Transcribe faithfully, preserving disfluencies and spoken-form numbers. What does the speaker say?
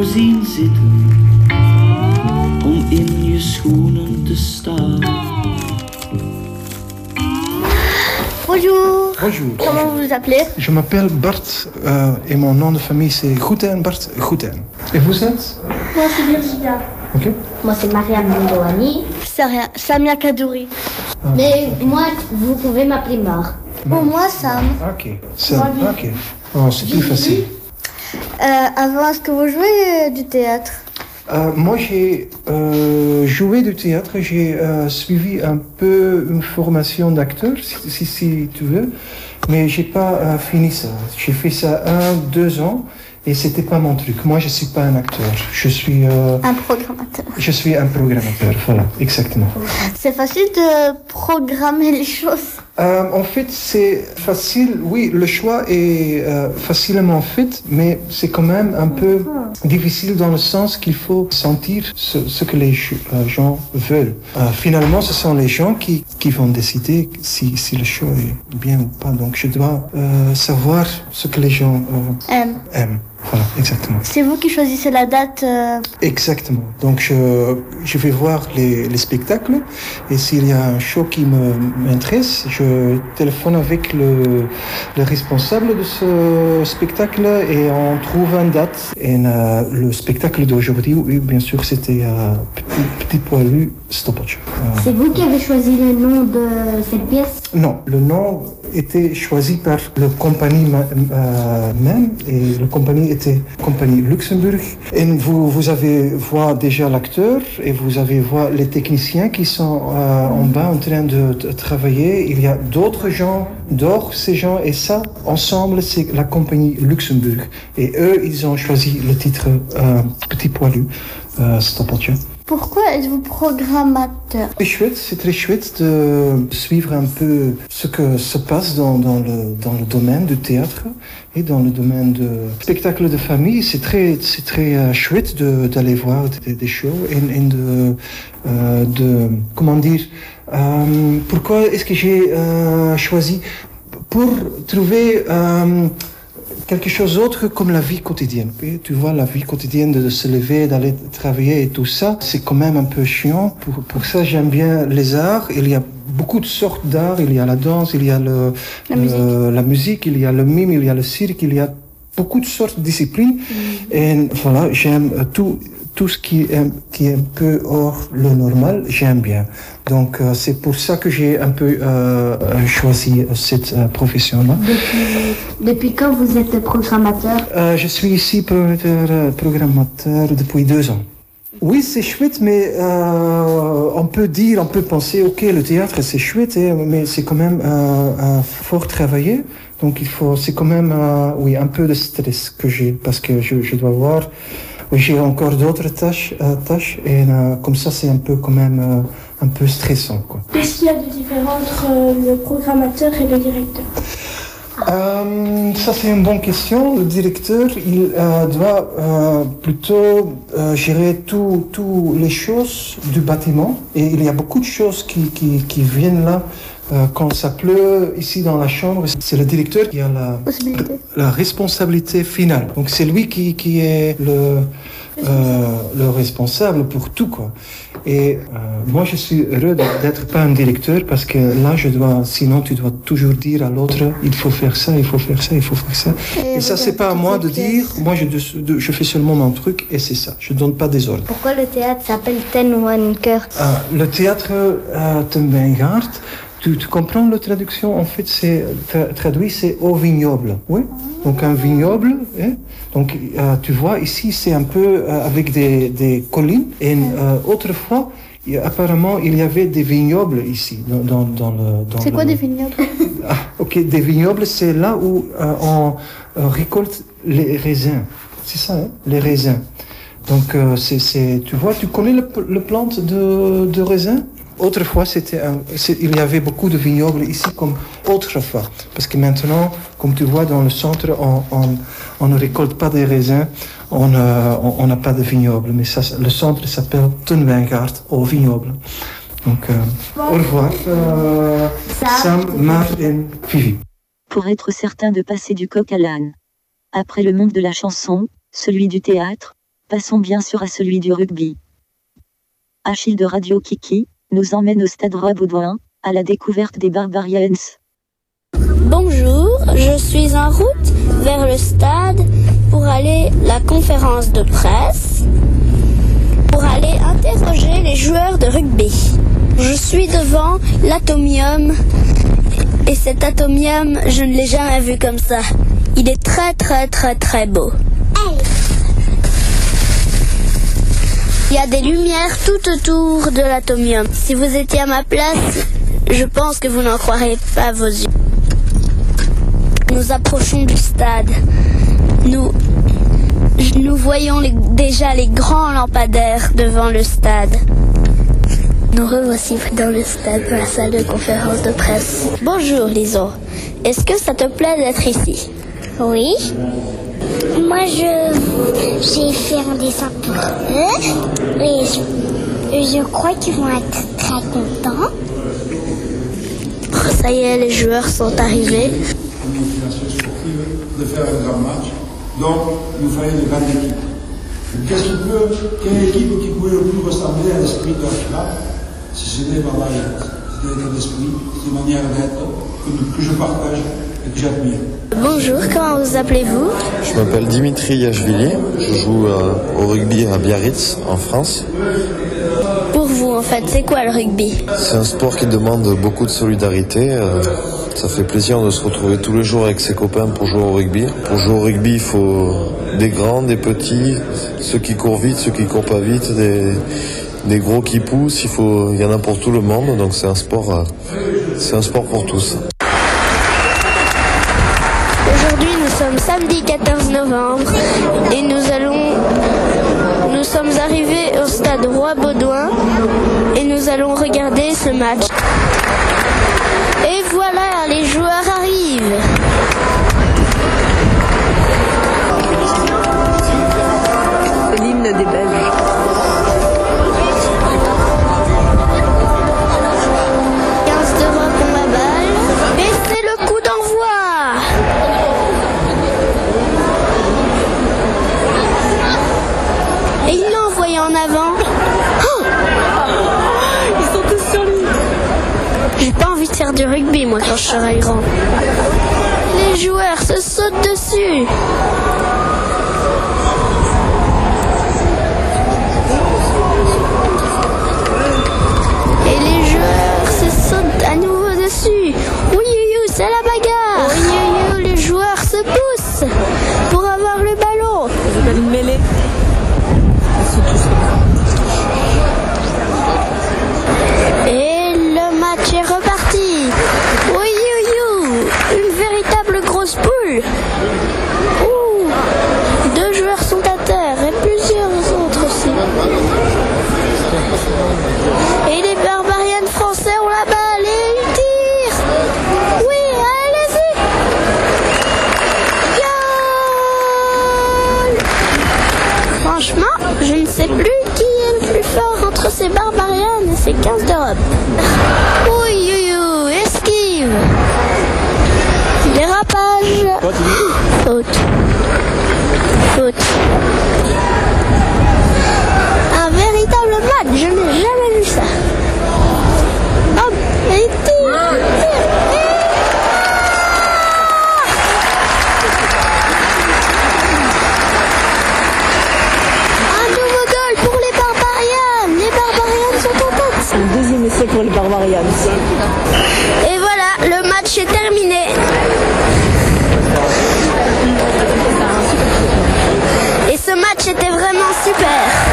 zien zitten om in je schoenen te staan. Bonjour. Bonjour. Comment vous vous appelez? Je m'appelle Bart euh, et mon nom de famille c'est Gouten, Bart Gouten. Et vous êtes? Moi c'est Virginia. Ok. Moi c'est Mariam Bondouani. C'est rien, Samia Kadouri. Ah. Mais moi, vous pouvez m'appeler Mar. Pour moi Sam. Ok. Sam. Ok. Oh, c'est plus facile. Euh, avant, est-ce que vous jouez euh, du théâtre? Euh, moi, j'ai euh, joué du théâtre, j'ai euh, suivi un peu une formation d'acteur, si, si, si tu veux, mais j'ai pas euh, fini ça. J'ai fait ça un, deux ans, et c'était pas mon truc. Moi, je suis pas un acteur, je suis... Euh, un programmateur. Je suis un programmateur, voilà, exactement. C'est facile de programmer les choses. Euh, en fait, c'est facile, oui, le choix est euh, facilement fait, mais c'est quand même un peu difficile dans le sens qu'il faut sentir ce, ce que les gens veulent. Euh, finalement, ce sont les gens qui, qui vont décider si, si le choix est bien ou pas. Donc, je dois euh, savoir ce que les gens euh, aiment. aiment. Voilà, exactement. C'est vous qui choisissez la date euh... Exactement. Donc, je, je vais voir les, les spectacles et s'il y a un show qui me, m'intéresse, je téléphone avec le, le responsable de ce spectacle et on trouve une date. Et euh, le spectacle d'aujourd'hui, oui, bien sûr, c'était euh, Petit, Petit Poilu Stoppage. Euh, C'est vous qui avez choisi le nom de cette pièce? Non, le nom était choisi par la compagnie euh, même et la compagnie était compagnie Luxembourg. Et vous, vous avez vu déjà l'acteur et vous avez vu les techniciens qui sont euh, en bas en train de, de travailler. Il y a d'autres gens, d'autres ces gens et ça, ensemble, c'est la compagnie Luxembourg. Et eux, ils ont choisi le titre euh, Petit Poilu euh, Stoppeltje. Pourquoi êtes-vous programmateur? C'est chouette, c'est très chouette de suivre un peu ce que se passe dans, dans, le, dans le domaine du théâtre et dans le domaine du spectacle de famille. C'est très, c'est très euh, chouette de, d'aller voir des, des shows et, et de, euh, de, comment dire, euh, pourquoi est-ce que j'ai euh, choisi pour trouver euh, quelque chose d'autre comme la vie quotidienne. Et tu vois, la vie quotidienne de se lever, d'aller travailler et tout ça, c'est quand même un peu chiant. Pour, pour ça, j'aime bien les arts. Il y a beaucoup de sortes d'arts. Il y a la danse, il y a le, la, le, musique. la musique, il y a le mime, il y a le cirque, il y a beaucoup de sortes de disciplines. Mmh. Et voilà, j'aime tout, tout ce qui est, qui est un peu hors le normal, j'aime bien. Donc euh, c'est pour ça que j'ai un peu euh, choisi cette euh, profession-là. Depuis, depuis quand vous êtes programmateur? euh, Je suis ici programmateur, programmateur depuis deux ans. Oui, c'est chouette, mais euh, on peut dire, on peut penser, ok, le théâtre c'est chouette, hein, mais c'est quand même euh, euh, fort travailler. Donc il faut, c'est quand même, euh, oui, un peu de stress que j'ai parce que je, je dois voir. J'ai encore d'autres tâches, euh, tâches et euh, comme ça c'est un peu quand même euh, un peu stressant, quoi. Qu'est-ce qu'il y a de différent entre euh, le programmateur et le directeur? Euh, ça c'est une bonne question. Le directeur, il euh, doit euh, plutôt euh, gérer toutes les choses du bâtiment et il y a beaucoup de choses qui, qui, qui viennent là. Euh, quand ça pleut ici dans la chambre, c'est le directeur qui a la, la responsabilité finale. Donc c'est lui qui, qui est le, euh, le responsable pour tout, quoi. Et euh, moi je suis heureux d'être pas un directeur parce que là je dois, sinon tu dois toujours dire à l'autre il faut faire ça, il faut faire ça, il faut faire ça. Et, et ça c'est pas à moi de dire, moi je, de, je fais seulement mon truc et c'est ça, je donne pas des ordres. Pourquoi le théâtre s'appelle Ten One Cœur? Ah, le théâtre euh, Ten Wijngaard. Tu, tu comprends la traduction? En fait, c'est tra- traduit, c'est au vignoble. Oui. Donc un vignoble. Hein? Donc euh, tu vois ici, c'est un peu euh, avec des, des collines. Et euh, autrefois, il, apparemment, il y avait des vignobles ici dans, dans, dans le. Dans c'est le... quoi des vignobles? Ah, ok, des vignobles, c'est là où euh, on euh, récolte les raisins. C'est ça, hein? Les raisins. Donc euh, c'est, c'est, tu vois, tu connais le, le plante de, de raisin? Autrefois, c'était un, c'est, il y avait beaucoup de vignobles ici comme autrefois. Parce que maintenant, comme tu vois dans le centre, on, on, on ne récolte pas des raisins, on n'a on, on pas de vignobles. Mais ça, le centre s'appelle Ten Wijngaard au vignoble. Donc, euh, au revoir, euh, Sam, Mar et Vivi. Pour être certain de passer du coq à l'âne. Après le monde de la chanson, celui du théâtre, Passons bien sûr à celui du rugby. Achille de Radio Kiki nous emmène au stade Roi-Baudouin, à la découverte des Barbarians. Bonjour, je suis en route vers le stade pour aller à la conférence de presse, pour aller interroger les joueurs de rugby. Je suis devant l'Atomium et cet Atomium, je ne l'ai jamais vu comme ça. Il est très très très très beau. Il y a des lumières tout autour de l'Atomium. Si vous étiez à ma place, je pense que vous n'en croirez pas vos yeux. Nous approchons du stade. Nous, nous voyons les, déjà les grands lampadaires devant le stade. Nous revoici dans le stade, dans la salle de conférence de presse. Bonjour Lison, est-ce que ça te plaît d'être ici? Oui. Moi, je j'ai fait un dessin pour eux et je, je crois qu'ils vont être très contents. Ça y est, les joueurs sont arrivés. De faire un grand match, donc il nous fallait une grande équipe. Qu'est-ce qui peut, quelle équipe qui pouvait le plus ressembler à l'esprit de Ashla, si ce n'est Barbarians, c'est l'état d'esprit, c'est une manière d'être que, que je partage et que j'admire. Bonjour, comment vous appelez-vous? Je m'appelle Dimitri Yachvili, je joue euh, au rugby à Biarritz, en France. Pour vous, en fait, c'est quoi le rugby? C'est un sport qui demande beaucoup de solidarité. Euh, ça fait plaisir de se retrouver tous les jours avec ses copains pour jouer au rugby. Pour jouer au rugby, il faut des grands, des petits, ceux qui courent vite, ceux qui courent pas vite, des, des gros qui poussent. Il faut, il y en a pour tout le monde, donc c'est un sport, euh, c'est un sport pour tous. Aujourd'hui, nous sommes samedi quatorze novembre et nous allons, nous sommes arrivés au stade Roi-Baudouin et nous allons regarder ce match. Et voilà, les joueurs arrivent. C'est l'hymne des Belges. quinze d'Europe ont la balle et c'est le coup d'envoi. Et il l'a envoyé en avant. Oh, ils sont tous sur lui. j'ai pas envie de faire du rugby, moi, quand je serai grand. Les joueurs se sautent dessus. Et les joueurs se sautent à nouveau dessus. Oui, oui, oui, c'est la bagarre. Oui, oui, oui, les joueurs se poussent pour avoir le ballon. C'est une mêlée. Ils sont tous Et le match est reparti. Oui, oui, oui, une véritable grosse poule. Ouh, deux joueurs sont à terre et plusieurs autres aussi. Et les Barbarians français ont la balle et ils tirent. Oui, allez-y. Goal. Franchement, je ne sais plus qui est le plus fort entre ces Barbarians et ces quinze d'Europe. Oui, oui, oui, esquive. Dérapage. Faute. Faute. Un véritable match, je n'ai jamais vu ça. Hop, et tire, tire, et... Un nouveau goal pour les Barbarians. Les Barbarians sont en tête. C'est le deuxième essai pour les Barbarians. Et voilà, le match est terminé. Et ce match était vraiment super.